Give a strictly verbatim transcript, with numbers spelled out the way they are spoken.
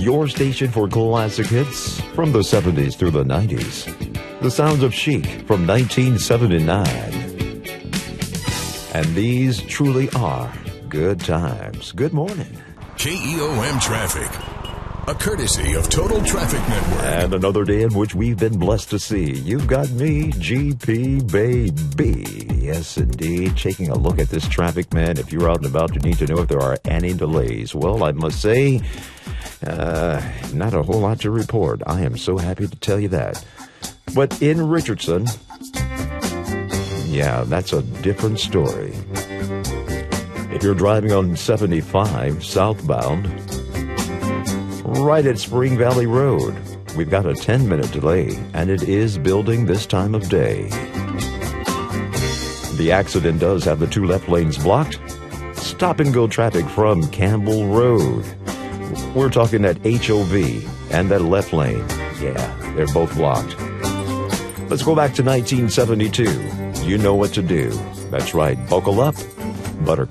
your station for classic hits from the seventies through the nineties. The sounds of Chic from nineteen seventy-nine. And these truly are good times. Good morning. K E O M Traffic, a courtesy of Total Traffic Network. And another day in which we've been blessed to see. You've got me, G P, baby. Yes, indeed. Taking a look at this traffic, man. If you're out and about, you need to know if there are any delays. Well, I must say, uh, not a whole lot to report. I am so happy to tell you that. But in Richardson, yeah, that's a different story. If you're driving on seventy-five southbound, right at Spring Valley Road, we've got a ten-minute delay, and it is building this time of day. The accident does have the two left lanes blocked. Stop-and-go traffic from Campbell Road. We're talking at H O V and that left lane. Yeah, they're both blocked. Let's go back to nineteen seventy-two. You know what to do. That's right. Buckle up, Buttercup.